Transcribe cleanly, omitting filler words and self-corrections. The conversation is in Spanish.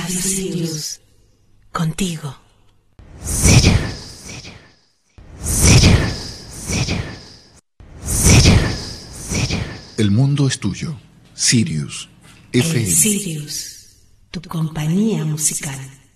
Radio Sirius. Contigo. El mundo es tuyo. Sirius FM. Sirius, tu compañía musical.